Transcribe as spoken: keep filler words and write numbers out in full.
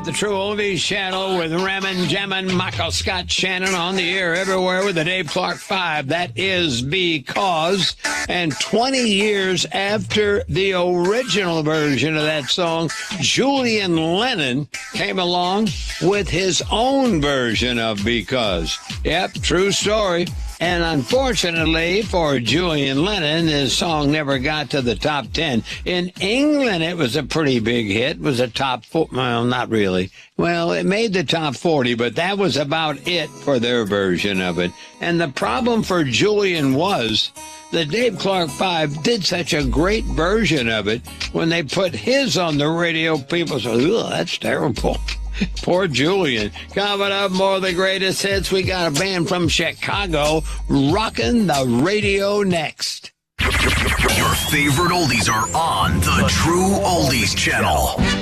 got the True Oldies channel with Ramin Jammin, Michael Scott Shannon on the air everywhere with the Dave Clark Five. That is because, and twenty years after the original version of that song, Julian Lennon came along with his own version of Because. Yep, true story. And unfortunately for Julian Lennon, his song never got to the top ten. In England, it was a pretty big hit. It was a top four. Well, not really. Well, it made the top forty, but that was about it for their version of it. And the problem for Julian was the Dave Clark Five did such a great version of it. When they put his on the radio, people said, ugh, that's terrible. Poor Julian. Coming up, more of the greatest hits. We got a band from Chicago rocking the radio next. Your favorite oldies are on the True Oldies channel.